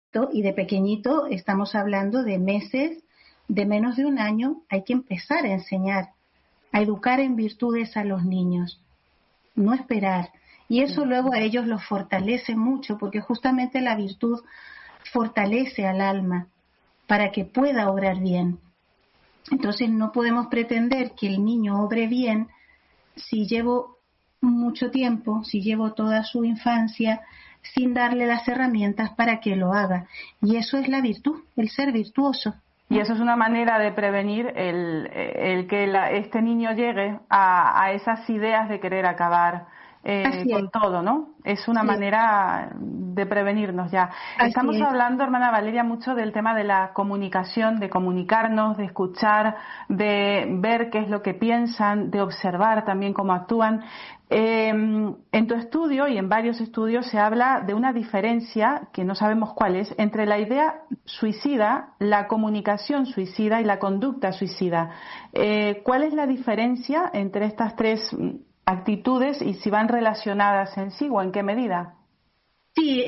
y de pequeñito estamos hablando de meses, de menos de un año, hay que empezar a enseñar, a educar en virtudes a los niños, no esperar. Y eso luego a ellos los fortalece mucho, porque justamente la virtud fortalece al alma para que pueda obrar bien. Entonces no podemos pretender que el niño obre bien si llevo mucho tiempo, si llevo toda su infancia sin darle las herramientas para que lo haga. Y eso es la virtud, el ser virtuoso. Y eso es una manera de prevenir el que este niño llegue a esas ideas de querer acabar con todo, ¿no? Es una manera de prevenirnos ya. Estamos hablando, hermana Valeria, mucho del tema de la comunicación, de comunicarnos, de escuchar, de ver qué es lo que piensan, de observar también cómo actúan. En tu estudio y en varios estudios se habla de una diferencia, que no sabemos cuál es, entre la idea suicida, la comunicación suicida y la conducta suicida. ¿Cuál es la diferencia entre estas tres actitudes y si van relacionadas en sí o en qué medida? Sí,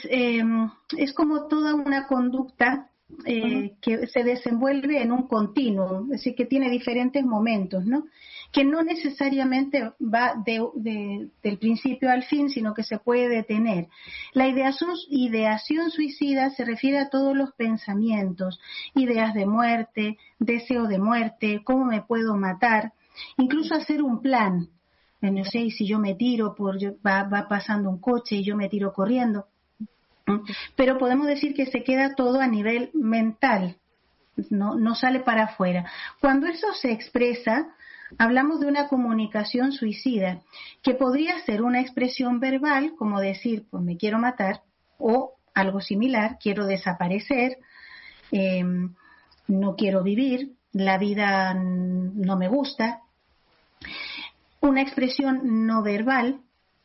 es como toda una conducta que se desenvuelve en un continuo, es decir, que tiene diferentes momentos, ¿no? Que no necesariamente va del principio al fin, sino que se puede detener. La ideación suicida se refiere a todos los pensamientos, ideas de muerte, deseo de muerte, cómo me puedo matar, incluso hacer un plan. No sé, si yo me tiro, va pasando un coche y yo me tiro corriendo. Pero podemos decir que se queda todo a nivel mental, no sale para afuera. Cuando eso se expresa, hablamos de una comunicación suicida, que podría ser una expresión verbal, como decir, pues me quiero matar, o algo similar, quiero desaparecer, no quiero vivir, la vida no me gusta. Una expresión no verbal,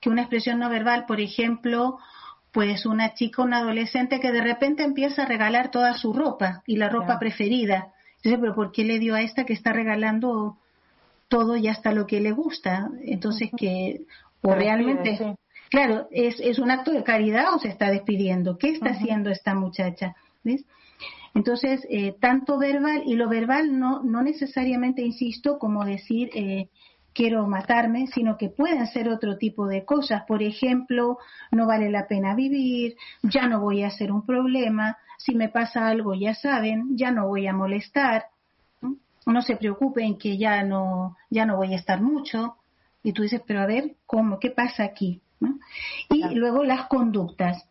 por ejemplo, pues una chica, un adolescente que de repente empieza a regalar toda su ropa y la ropa preferida. Entonces, ¿pero por qué le dio a esta que está regalando todo y hasta lo que le gusta? Entonces, o realmente, claro, es un acto de caridad o se está despidiendo. ¿Qué está haciendo esta muchacha? ¿Ves? Entonces, tanto verbal, y lo verbal no necesariamente, insisto, como decir quiero matarme, sino que pueden ser otro tipo de cosas. Por ejemplo, no vale la pena vivir, ya no voy a ser un problema, si me pasa algo ya saben, ya no voy a molestar, no se preocupen que ya no voy a estar mucho. Y tú dices, pero a ver, ¿cómo? ¿Qué pasa aquí? ¿No? Y luego las conductas,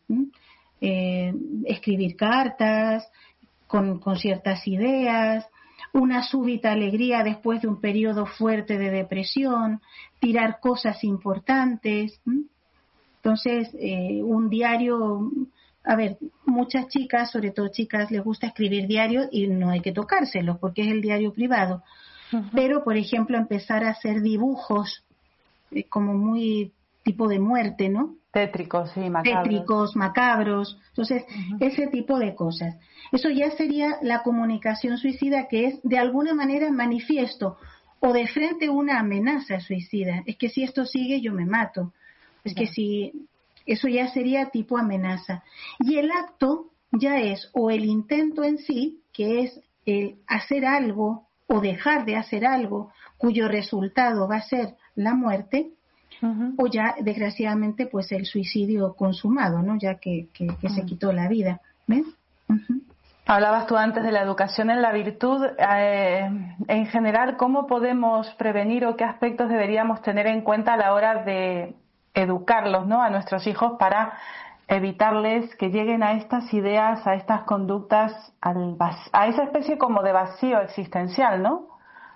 escribir cartas con ciertas ideas, una súbita alegría después de un periodo fuerte de depresión, tirar cosas importantes. Entonces, un diario, a ver, muchas chicas, sobre todo chicas, les gusta escribir diarios y no hay que tocárselos porque es el diario privado. Pero, por ejemplo, empezar a hacer dibujos como muy tipo de muerte, ¿no? Tétricos, sí, macabros. Tétricos, macabros. Entonces, ese tipo de cosas. Eso ya sería la comunicación suicida, que es de alguna manera manifiesto o de frente una amenaza suicida. Es que si esto sigue, yo me mato. Es que si eso ya sería tipo amenaza. Y el acto ya es o el intento en sí, que es el hacer algo o dejar de hacer algo cuyo resultado va a ser la muerte, o ya desgraciadamente pues el suicidio consumado, ¿no? Ya que se quitó la vida. ¿Ves? Hablabas tú antes de la educación en la virtud. En general, ¿cómo podemos prevenir o qué aspectos deberíamos tener en cuenta a la hora de educarlos, ¿no?, a nuestros hijos para evitarles que lleguen a estas ideas, a estas conductas, a esa especie como de vacío existencial, ¿no?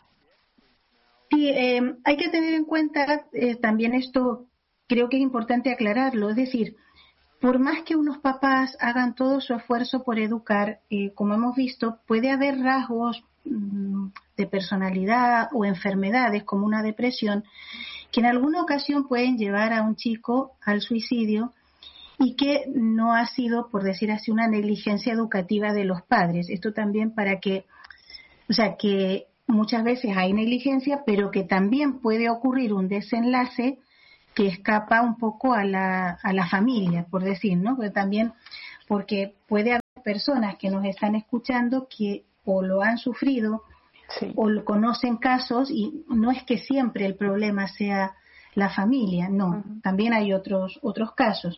Sí, hay que tener en cuenta también esto, creo que es importante aclararlo, es decir, por más que unos papás hagan todo su esfuerzo por educar, como hemos visto, puede haber rasgos de personalidad o enfermedades como una depresión que en alguna ocasión pueden llevar a un chico al suicidio y que no ha sido, por decir así, una negligencia educativa de los padres. Esto también para que, o sea, que muchas veces hay negligencia, pero que también puede ocurrir un desenlace que escapa un poco a la familia, por decir, ¿no? Pero también porque puede haber personas que nos están escuchando que o lo han sufrido sí. o lo conocen casos, y no es que siempre el problema sea la familia, no, también hay otros casos.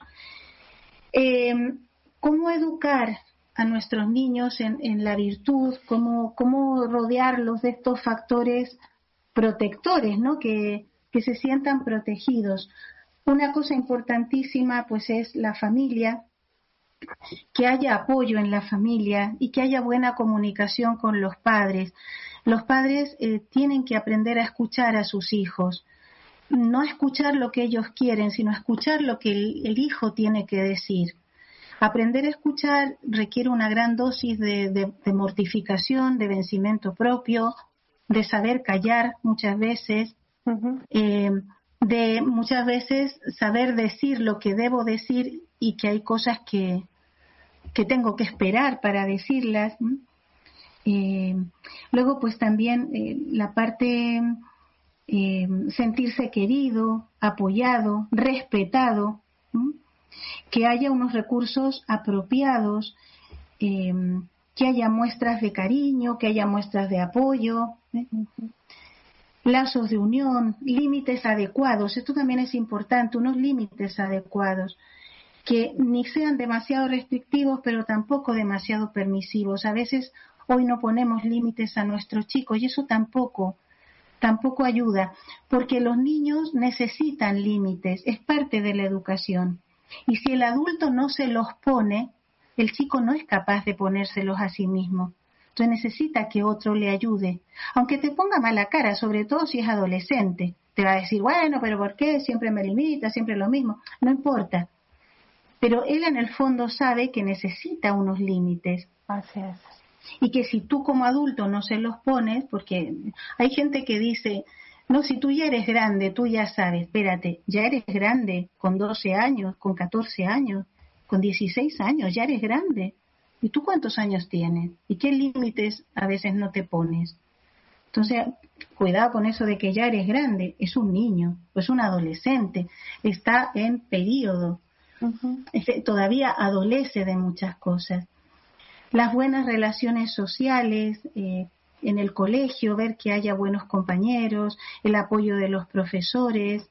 ¿Cómo educar a nuestros niños en la virtud? ¿Cómo rodearlos de estos factores protectores, ¿no? Que se sientan protegidos? Una cosa importantísima pues es la familia, que haya apoyo en la familia y que haya buena comunicación con los padres. Los padres tienen que aprender a escuchar a sus hijos, no a escuchar lo que ellos quieren, sino a escuchar lo que el hijo tiene que decir. Aprender a escuchar requiere una gran dosis de mortificación, de vencimiento propio, de saber callar muchas veces, de muchas veces saber decir lo que debo decir y que hay cosas que tengo que esperar para decirlas. Luego pues también la parte sentirse querido, apoyado, respetado, que haya unos recursos apropiados, que haya muestras de cariño, que haya muestras de apoyo, lazos de unión, límites adecuados. Esto también es importante, unos límites adecuados, que ni sean demasiado restrictivos, pero tampoco demasiado permisivos. A veces hoy no ponemos límites a nuestros chicos y eso tampoco ayuda, porque los niños necesitan límites, es parte de la educación. Y si el adulto no se los pone, el chico no es capaz de ponérselos a sí mismo. Entonces necesita que otro le ayude, aunque te ponga mala cara, sobre todo si es adolescente. Te va a decir, bueno, pero ¿por qué? Siempre me limita, siempre lo mismo. No importa. Pero él en el fondo sabe que necesita unos límites. Así es. Y que si tú como adulto no se los pones, porque hay gente que dice, no, si tú ya eres grande, tú ya sabes, espérate, ya eres grande con 12 años, con 14 años, con 16 años, ya eres grande. ¿Y tú cuántos años tienes? ¿Y qué límites a veces no te pones? Entonces, cuidado con eso de que ya eres grande, es un niño, es un adolescente, está en periodo, todavía adolece de muchas cosas. Las buenas relaciones sociales, en el colegio, ver que haya buenos compañeros, el apoyo de los profesores,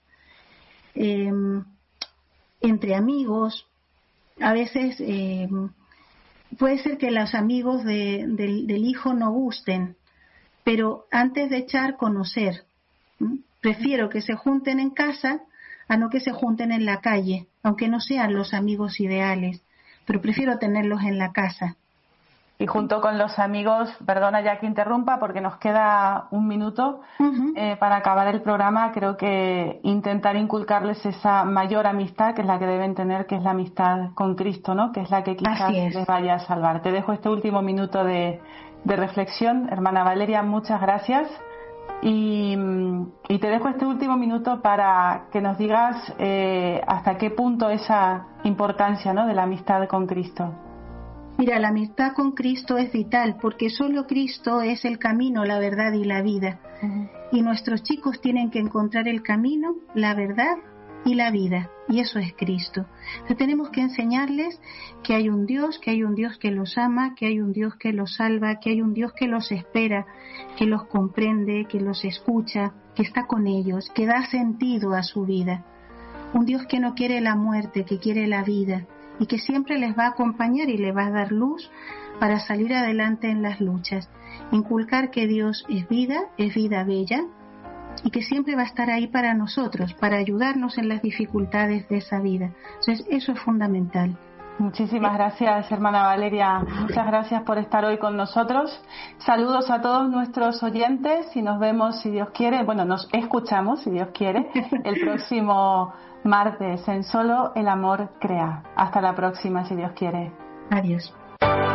entre amigos. A veces puede ser que los amigos del hijo no gusten, pero antes de echar, conocer. Prefiero que se junten en casa a no que se junten en la calle, aunque no sean los amigos ideales, pero prefiero tenerlos en la casa. Y junto con los amigos, perdona ya que interrumpa porque nos queda un minuto para acabar el programa, creo que intentar inculcarles esa mayor amistad que es la que deben tener, que es la amistad con Cristo, ¿no? Que es la que quizás les vaya a salvar. Te dejo este último minuto de reflexión, hermana Valeria, muchas gracias. Y te dejo este último minuto para que nos digas hasta qué punto esa importancia, ¿no?, de la amistad con Cristo. Mira, la amistad con Cristo es vital porque solo Cristo es el camino, la verdad y la vida. Y nuestros chicos tienen que encontrar el camino, la verdad y la vida. Y eso es Cristo. Entonces tenemos que enseñarles que hay un Dios que los ama, que hay un Dios que los salva, que hay un Dios que los espera, que los comprende, que los escucha, que está con ellos, que da sentido a su vida. Un Dios que no quiere la muerte, que quiere la vida. Y que siempre les va a acompañar y les va a dar luz para salir adelante en las luchas. Inculcar que Dios es vida bella, y que siempre va a estar ahí para nosotros, para ayudarnos en las dificultades de esa vida. Entonces, eso es fundamental. Muchísimas gracias, hermana Valeria. Muchas gracias por estar hoy con nosotros. Saludos a todos nuestros oyentes y nos vemos, si Dios quiere, nos escuchamos, si Dios quiere, el próximo martes en Solo el Amor Crea. Hasta la próxima, si Dios quiere. Adiós.